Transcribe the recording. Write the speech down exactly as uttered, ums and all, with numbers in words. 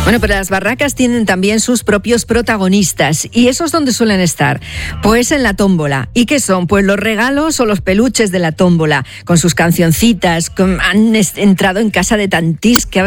Bueno, pero las barracas tienen también sus propios protagonistas. ¿Y esos dónde suelen estar? Pues en la tómbola. ¿Y qué son? Pues los regalos o los peluches de la tómbola, con sus cancioncitas, con, han entrado en casa de tantis que habrá